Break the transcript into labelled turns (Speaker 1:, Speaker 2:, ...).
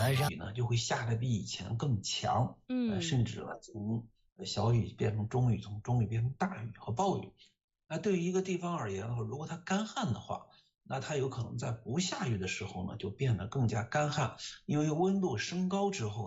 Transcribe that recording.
Speaker 1: 雨呢就会下得比以前更强，甚至呢从小雨变成中雨，从中雨变成大雨和暴雨。那对于一个地方而言，如果它干旱的话，那它有可能在不下雨的时候呢就变得更加干旱，因为温度升高之后